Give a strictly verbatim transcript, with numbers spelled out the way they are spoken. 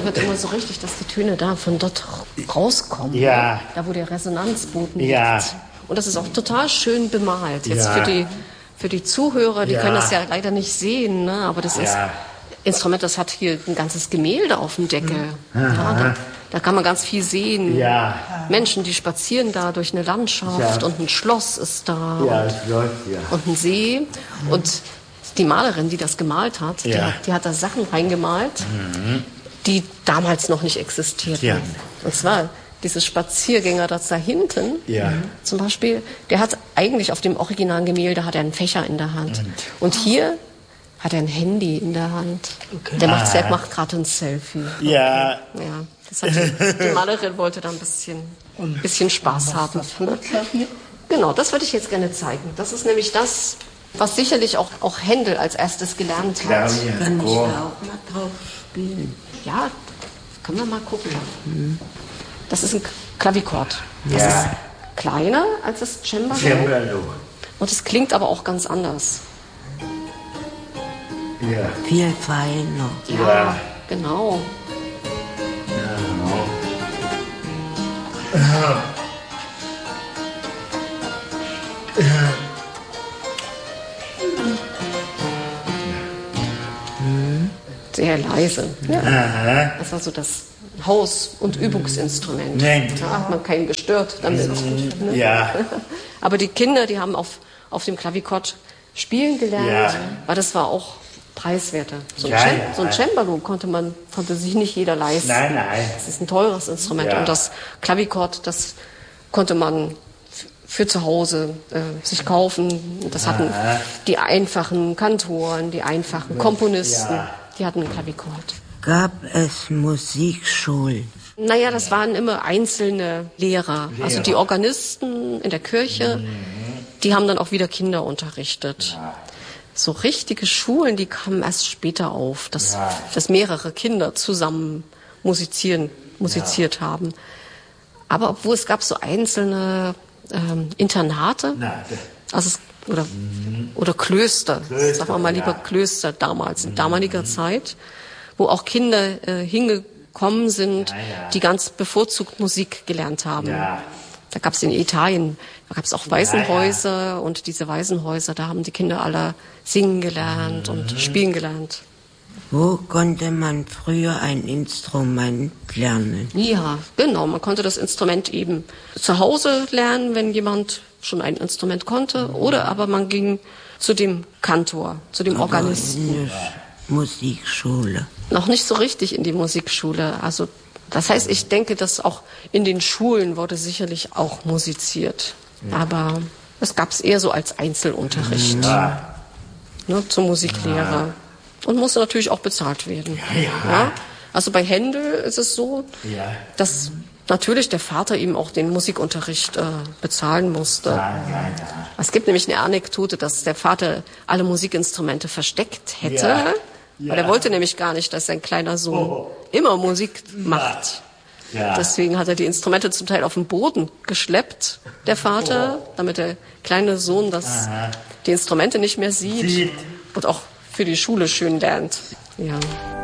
hört immer so richtig, dass die Töne da von dort rauskommen. Ja. Da, wo der Resonanzboden ja. liegt. Und das ist auch total schön bemalt. Jetzt ja. für die, für die Zuhörer, die ja. können das ja leider nicht sehen, ne? Aber das ja. ist Instrument, das hat hier ein ganzes Gemälde auf dem Deckel. Mhm. Ja, da, da kann man ganz viel sehen. Ja. Menschen, die spazieren da durch eine Landschaft ja. und ein Schloss ist da. Ja, und, es läuft, ja. und ein See. Und die Malerin, die das gemalt hat, ja. die, die hat da Sachen reingemalt, mhm. die damals noch nicht existierten. Ja. Und zwar diese Spaziergänger das da hinten, ja. zum Beispiel, der hat eigentlich auf dem originalen Gemälde hat er einen Fächer in der Hand. Mhm. Und hier hat er ein Handy in der Hand. Okay. Der macht, ah. macht gerade ein Selfie. Ja. Ja, das hat die, die Malerin wollte da ein bisschen, ein bisschen Spaß haben. Was für ein Klavier? Genau, das würde ich jetzt gerne zeigen. Das ist nämlich das, was sicherlich auch, auch Händel als erstes gelernt hat. Klavier. Kann ich da auch mal drauf spielen? Ja, können wir mal gucken. Mhm. Das ist ein Klavichord. Das ja. ist kleiner als das Cembalo. Cembalo. Und es klingt aber auch ganz anders. Ja. Viel feiner. Ja, ja, genau. Ja, genau. Sehr leise. Ja. Das war so das Haus- und Übungsinstrument. Nein. Da hat man keinen gestört damit. Ne? Ja. Aber die Kinder, die haben auf, auf dem Klavichord spielen gelernt, ja. weil das war auch preiswerter. So ein, ja, Cem- ja. so ein Cembalo konnte man, konnte sich nicht jeder leisten. Nein, nein. Das ist ein teures Instrument. Ja. Und das Klavichord, das konnte man für zu Hause äh, sich kaufen. Das hatten Aha. die einfachen Kantoren, die einfachen Komponisten, ja. die hatten ein Klavichord. Gab es Musikschulen? Naja, das waren immer einzelne Lehrer. Lehrer. Also die Organisten in der Kirche, mhm. die haben dann auch wieder Kinder unterrichtet. Ja. So richtige Schulen, die kamen erst später auf, dass, ja. dass mehrere Kinder zusammen musizieren, musiziert ja. haben. Aber obwohl es gab so einzelne ähm, Internate, Na, also es, oder, mhm. oder Klöster, Klöster, sagen wir mal lieber ja. Klöster damals, in damaliger mhm. Zeit, wo auch Kinder äh, hingekommen sind, ja, ja. die ganz bevorzugt Musik gelernt haben. Ja. Da gab es in Italien, da gab es auch Waisenhäuser ja, ja. und diese Waisenhäuser, da haben die Kinder alle singen gelernt mhm. und spielen gelernt. Wo konnte man früher ein Instrument lernen? Ja, genau, man konnte das Instrument eben zu Hause lernen, wenn jemand schon ein Instrument konnte, mhm. oder aber man ging zu dem Kantor, zu dem aber Organisten. Musikschule. Noch nicht so richtig in die Musikschule. Also das heißt, ich denke, dass auch in den Schulen wurde sicherlich auch musiziert. Ja. Aber es gab es eher so als Einzelunterricht. Ja. Ne, zum Musiklehrer. Ja. Und musste natürlich auch bezahlt werden. Ja, ja. Ja? Also bei Händel ist es so, ja. dass natürlich der Vater ihm auch den Musikunterricht äh, bezahlen musste. Ja, ja, ja. Es gibt nämlich eine Anekdote, dass der Vater alle Musikinstrumente versteckt hätte. Ja. Ja. Weil er wollte nämlich gar nicht, dass sein kleiner Sohn oh. immer Musik macht. Ja. Ja. Deswegen hat er die Instrumente zum Teil auf den Boden geschleppt, der Vater, oh. damit der kleine Sohn das, die Instrumente nicht mehr sieht, sieht und auch für die Schule schön lernt. Ja.